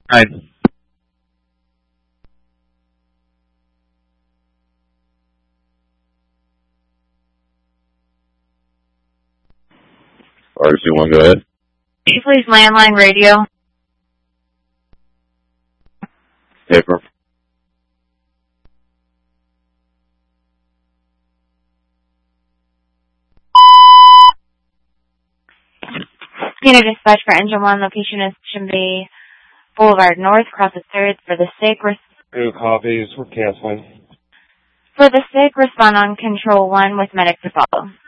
9. RC1, go ahead. Please, landline radio. Paper. Unit dispatch for Engine 1, location is Chimney Boulevard North, cross the 3rd. For the SIG, Two copies, we're canceling. respond on Control 1 with medic to follow.